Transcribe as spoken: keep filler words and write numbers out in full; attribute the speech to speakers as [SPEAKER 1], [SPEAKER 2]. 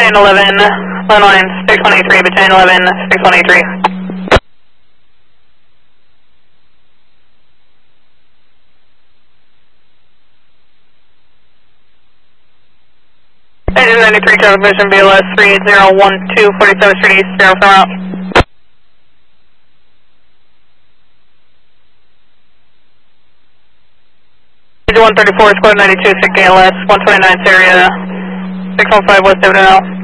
[SPEAKER 1] Battalion eleven, line line six one eight three, Battalion eleven, six one eight three. Engine ninety-three, traffic vision, B L S three eight zero one two, forty-seventh Street East, zero from out. one thirty-four, Squad ninety-two, six K L S, one twenty-ninth area, six one five West Avenue.